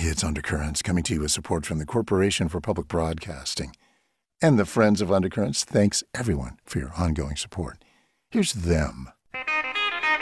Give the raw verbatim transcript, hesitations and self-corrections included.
it's Undercurrents, coming to you with support from the Corporation for Public Broadcasting. And the Friends of Undercurrents, thanks everyone for your ongoing support. Here's them